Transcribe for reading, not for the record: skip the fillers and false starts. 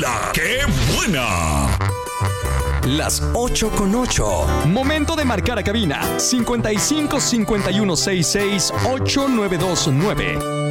¡Hala! ¡Qué buena! Las 8:08. Momento de marcar a cabina 55 51 66 8929.